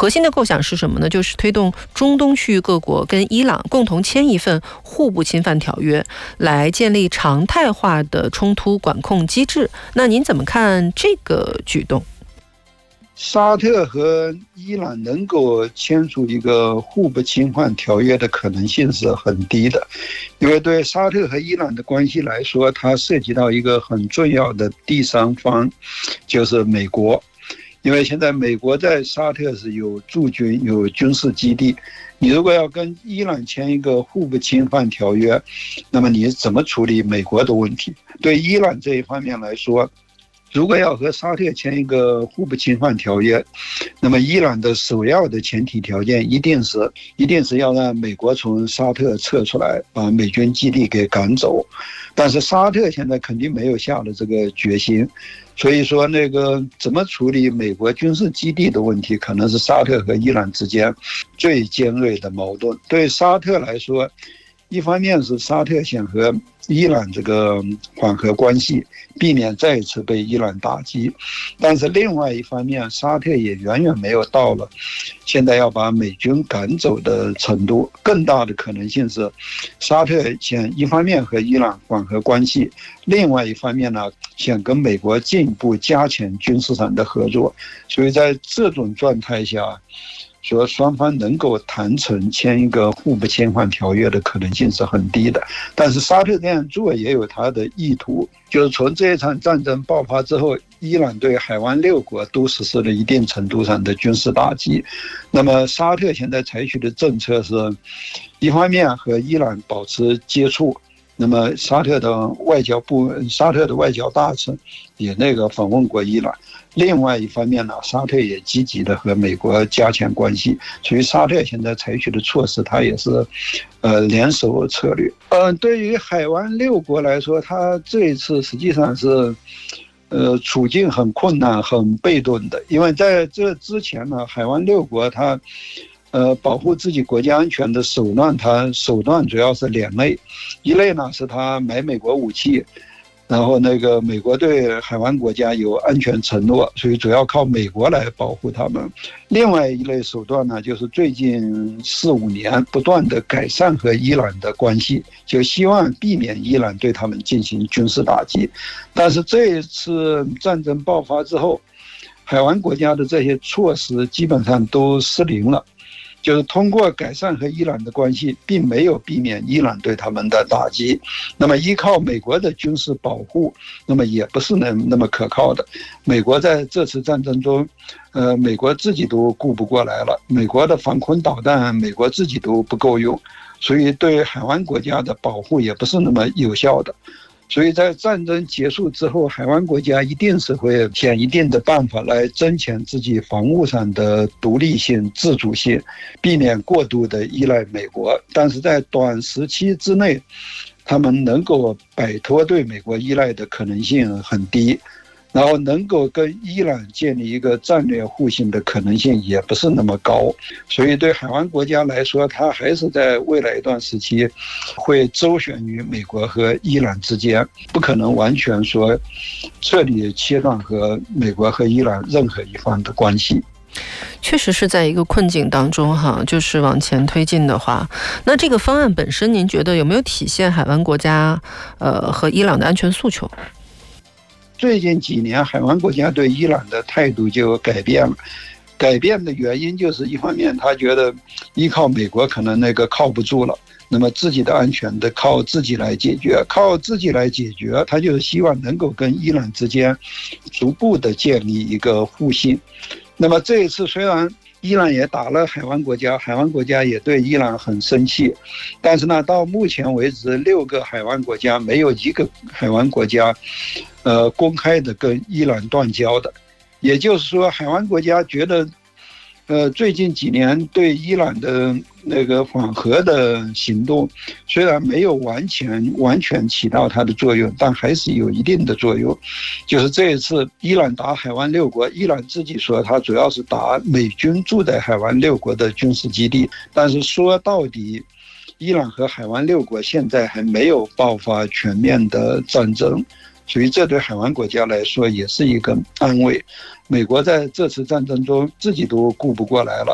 核心的构想是什么呢？就是推动中东区域各国跟伊朗共同签一份互不侵犯条约，来建立常态化的冲突管控机制。那您怎么看这个举动？ 沙特和伊朗能够签署一个互不侵犯条约的可能性是很低的，因为对沙特和伊朗的关系来说，它涉及到一个很重要的第三方，就是美国。因为现在美国在沙特是有驻军、有军事基地，你如果要跟伊朗签一个互不侵犯条约，那么你怎么处理美国的问题？对伊朗这一方面来说，如果要和沙特签一个互不侵犯条约，那么伊朗的首要的前提条件一定是要让美国从沙特撤出来，把美军基地给赶走。但是沙特现在肯定没有下了这个决心，所以说那个怎么处理美国军事基地的问题，可能是沙特和伊朗之间最尖锐的矛盾。对沙特来说，一方面是沙特想和伊朗这个缓和关系，避免再一次被伊朗打击，但是另外一方面，沙特也远远没有到了现在要把美军赶走的程度。更大的可能性是，沙特想一方面和伊朗缓和关系，另外一方面呢，想跟美国进一步加强军事上的合作。所以在这种状态下，说双方能够谈成签一个互不侵犯条约的可能性是很低的。但是沙特这样做也有他的意图，就是从这一场战争爆发之后，伊朗对海湾6国都实施了一定程度上的军事打击。那么沙特现在采取的政策是，一方面和伊朗保持接触，那么沙特的外交大臣也访问过伊朗。另外一方面呢，沙特也积极的和美国加强关系，所以沙特现在采取的措施，它也是联手策略。对于海湾6国来说，它这一次实际上是处境很困难、很被动的，因为在这之前呢，海湾6国它保护自己国家安全的手段主要是2类，一类呢是它买美国武器。然后美国对海湾国家有安全承诺，所以主要靠美国来保护他们。另外一类手段呢，就是最近4-5年不断的改善和伊朗的关系，就希望避免伊朗对他们进行军事打击。但是这一次战争爆发之后，海湾国家的这些措施基本上都失灵了。就是通过改善和伊朗的关系，并没有避免伊朗对他们的打击。那么依靠美国的军事保护，那么也不是那么可靠的。美国在这次战争中，美国自己都顾不过来了，美国的防空导弹，美国自己都不够用，所以对海湾国家的保护也不是那么有效的。所以在战争结束之后，海湾国家一定是会想一定的办法来增强自己防务上的独立性、自主性，避免过度的依赖美国。但是在短时期之内，他们能够摆脱对美国依赖的可能性很低。然后能够跟伊朗建立一个战略互信的可能性也不是那么高，所以对海湾国家来说，它还是在未来一段时期会周旋于美国和伊朗之间，不可能完全说彻底切断和美国和伊朗任何一方的关系。 确实是在一个困境当中哈，就是往前推进的话，那这个方案本身，您觉得有没有体现海湾国家和伊朗的安全诉求？ 最近几年，海湾国家对伊朗的态度就改变了。改变的原因就是一方面，他觉得依靠美国可能靠不住了，那么自己的安全得靠自己来解决，他就是希望能够跟伊朗之间逐步的建立一个互信。那么这一次虽然伊朗也打了海湾国家，海湾国家也对伊朗很生气，但是呢，到目前为止，6个海湾国家没有一个海湾国家，公开的跟伊朗断交的。也就是说，海湾国家觉得，最近几年对伊朗的缓和的行动，虽然没有完全起到它的作用，但还是有一定的作用。就是这一次伊朗打海湾6国，伊朗自己说它主要是打美军驻在海湾6国的军事基地，但是说到底，伊朗和海湾6国现在还没有爆发全面的战争。所以这对海湾国家来说也是一个安慰。美国在这次战争中自己都顾不过来了，